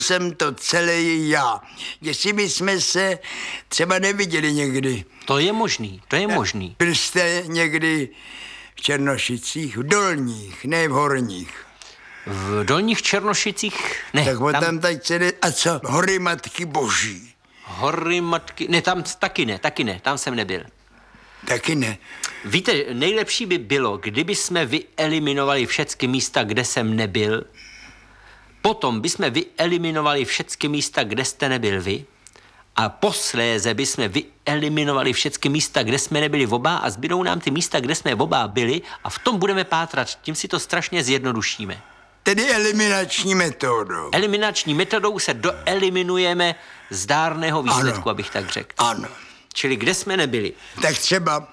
jsem to celý já. Jestli bychom se třeba neviděli někdy. To je možný, to je možný. Byl jste někdy v Černošicích, v Dolních, ne v Horních. V Dolních Černošicích ne. Tak tam teď se jde, a co? Hory Matky Boží. Hory Matky, ne, tam taky ne, tam jsem nebyl. Taky ne. Víte, nejlepší by bylo, kdyby jsme vyeliminovali všechny místa, kde jsem nebyl. Potom bychom vyeliminovali všechny místa, kde jste nebyl vy. A posléze bychom vyeliminovali všechny místa, kde jsme nebyli oba a zbydou nám ty místa, kde jsme oba byli a v tom budeme pátrat. Tím si to strašně zjednodušíme. Tedy eliminační metodou. Eliminační metodou se doeliminujeme zdárného výsledku, abych tak řekl. Ano. Čili kde jsme nebyli? Tak třeba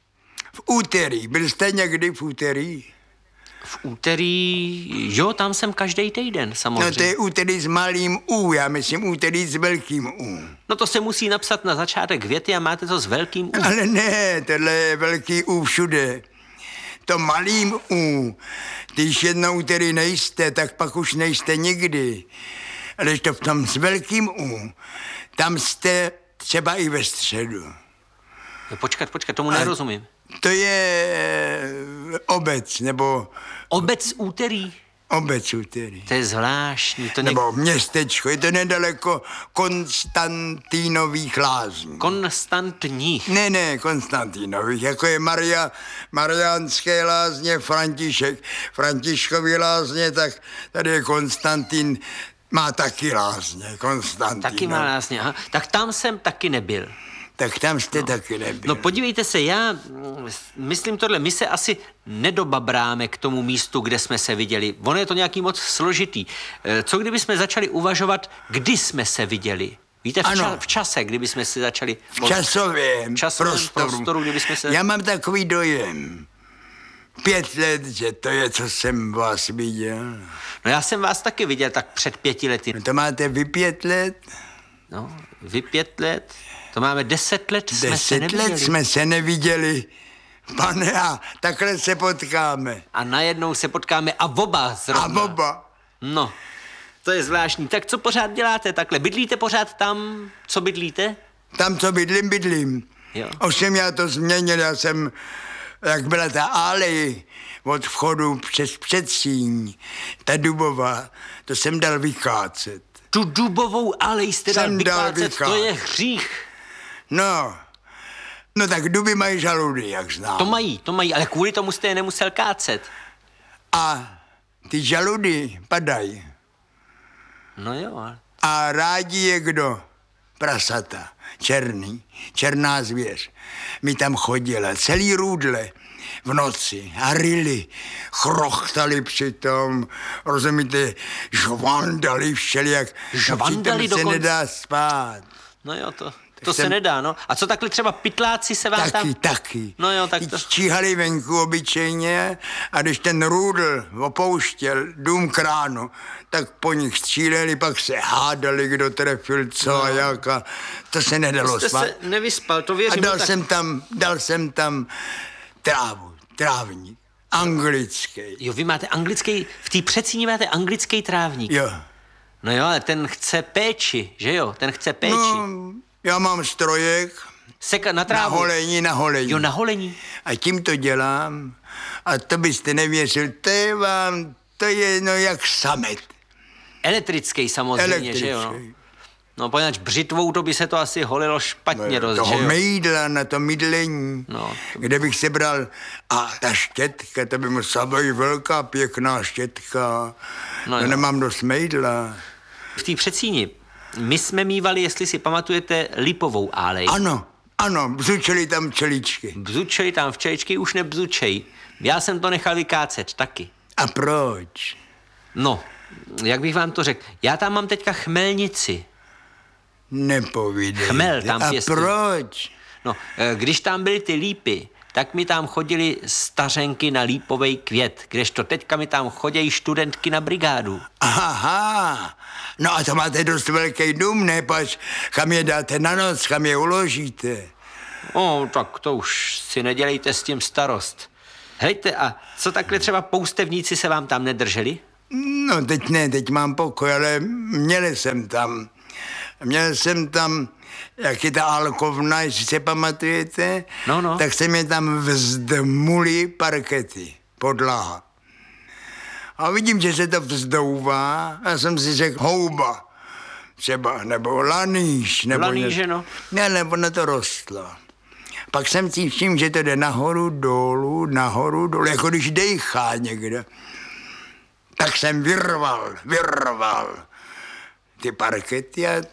v úterý. Byl jste někdy v úterý? V úterý, jo, tam jsem každý týden, samozřejmě. No to je úterý s malým U, já myslím úterý s velkým U. No to se musí napsat na začátek věty a máte to s velkým U. Ale ne, tohle je velký U všude. To malým U, když jednou úterý nejste, tak pak už nejste nikdy. Ale to v tom s velkým U, tam jste třeba i ve středu. No, počkat, tomu nerozumím. To je obec, nebo... Obec úterý? Obec úterý. To je zvláštní. To nebo městečko, je to nedaleko Konstantínových lázní. Konstantních. Ne, Konstantínových, jako je Mariánské lázně, Františkovy lázně, tak tady je Konstantín, má taky lázně, Konstantín. Taky má lázně, aha. Tak tam jsem taky nebyl. Tak tam jste taky nebyl. No podívejte se, já myslím tohle, my se asi nedobabráme k tomu místu, kde jsme se viděli. Ono je to nějaký moc složitý. Co kdyby jsme začali uvažovat, kdy jsme se viděli? Víte, v čase, kdyby jsme se začali... V časovém prostoru kdyby jsme se... Já mám takový dojem. 5 let, že to je, co jsem vás viděl. No já jsem vás taky viděl tak před 5 lety. No to máte vy 5 let? No, vy 5 let? To máme 10 let, jsme se neviděli. 10 let jsme se neviděli, pane, a takhle se potkáme. A najednou se potkáme a oba zrovna. A oba. No, to je zvláštní. Tak co pořád děláte takhle? Bydlíte pořád tam, co bydlíte? Tam, co bydlím. Jo. Ovšem já to změnil, já jsem, jak byla ta alej od vchodu přes předsíň, ta dubová, to jsem dal vykácet. Tu dubovou alej jste dal vykácet, to je hřích. No tak duby mají žaludy, jak znám. To mají, ale kvůli tomu jste je nemusel kácet. A ty žaludy padají. No jo. A rádi je kdo? Prasata, černá zvěř. Mi tam chodila celý růdle v noci a ryli, chrochtali přitom, rozumíte, žvandali všelijak. Žvandali dokonce. Se nedá spát. No jo, to se nedá, no. A co takhle třeba pytláci se vám tam... Taky. No jo, tak to... Číhali venku obyčejně a když ten růdl opouštěl dům kránu, tak po nich stříleli, pak se hádali, kdo trefil co a jak a to se nedalo spát. Jste se nevyspal, to věřím. A dal jsem tam trávník, anglický. Jo, vy máte anglický, v té Předsíni máte anglický trávník. Jo. No jo, ale ten chce péči, že jo? Ten chce péči. No, já mám strojek. Na trávu. Na holení. Jo, na holení. A tím to dělám. A to byste nevěřil, to je jak samet. Elektrický samozřejmě, že jo? No, poněvadž břitvou to by se to asi holilo špatně dost, že jo? Toho mejdla na to mydlení, kde bych se bral. A ta štětka, to by musela být velká, pěkná štětka. No nemám dost mejdla. V té Předsíni my jsme mívali, jestli si pamatujete, lipovou álej. Ano, bzučeli tam včeličky. Bzučeli tam včeličky, už nebzučej. Já jsem to nechal vykácet taky. A proč? No, jak bych vám to řekl, já tam mám teďka chmelnici. Nepovídej. Chmel tam pěstují. A proč? No, když tam byly ty lípy, tak mi tam chodili stařenky na lípovej květ, kdežto teďka mi tam chodějí studentky na brigádu. Aha, no a to máte dost velký dům, ne? Pač, kam je dáte na noc, kam je uložíte? No, tak to už si nedělejte s tím starost. Hejte, a co takhle třeba poustevníci se vám tam nedrželi? No teď ne, teď mám pokoj, ale měl jsem tam, jak je ta alkovna, jestli se pamatujete, No. tak se mi tam vzdmuli parkety, podlaha. A vidím, že se to vzdouvá, a jsem si řekl houba, třeba, nebo lanýž, nebo Lanýže, no. Ne, nebo na to rostlo. Pak jsem si všiml, že to jde nahoru, dolů, jako když dejchá někdo. Tak jsem vyrval ty parkety a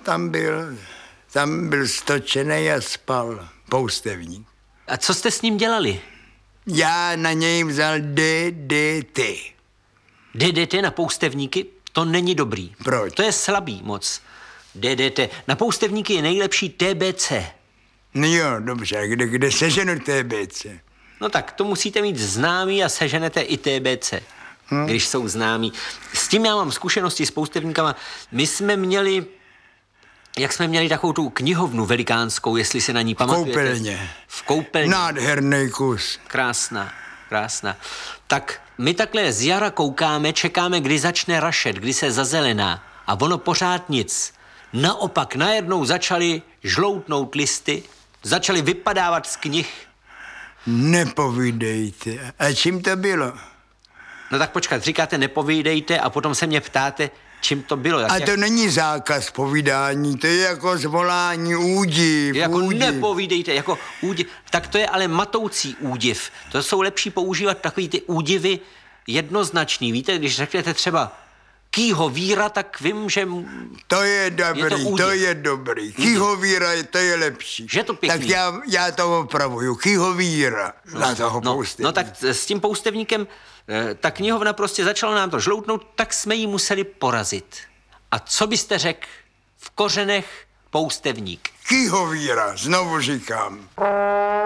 tam byl stočený a spal poustevník. A co jste s ním dělali? Já na něj vzal DDT. DDT na poustevníky? To není dobrý. Proč? To je slabý moc. DDT. Na poustevníky je nejlepší TBC. No jo, dobře, kde seženu TBC? No tak, to musíte mít známý a seženete i TBC, když jsou známí. S tím já mám zkušenosti s poustevníkama. My jsme měli, jak jsme měli takovou tu knihovnu velikánskou, jestli se na ní pamatujete. Koupelně. V koupelně. Nádherný kus. Krásná. Tak my takhle z jara koukáme, čekáme, kdy začne rašet, kdy se zazelená. A ono pořád nic. Naopak najednou začaly žloutnout listy, začaly vypadávat z knih. Nepovídejte. A čím to bylo? No tak počkat, říkáte nepovídejte a potom se mě ptáte, čím to bylo. A to není zákaz povídání, to je jako zvolání údiv. Jako nepovídejte, jako údiv. Tak to je ale matoucí údiv. To jsou lepší používat takový ty údivy jednoznačný. Víte, když řeknete třeba kýho víra, tak vím, že... To je dobrý, to je dobrý. Kýhovíra, to je lepší. Že je to pěkný. Tak já to opravuju. Kýhovíra na toho poustevníka. No tak s tím poustevníkem ta knihovna prostě začala nám to žloutnout, tak jsme ji museli porazit. A co byste řekl v kořenech poustevník? Kýhovíra, znovu říkám.